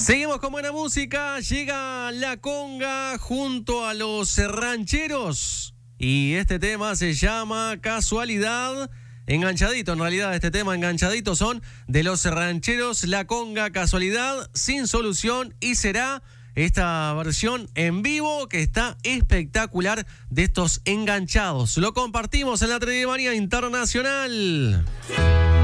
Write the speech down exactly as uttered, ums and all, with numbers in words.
Seguimos con buena música, llega La Conga junto a los rancheros y este tema se llama Casualidad. Enganchadito, en realidad este tema enganchadito son de los rancheros La Conga, Casualidad, Sin Solución, y será esta versión en vivo que está espectacular de estos enganchados. Lo compartimos en la Trivia Internacional.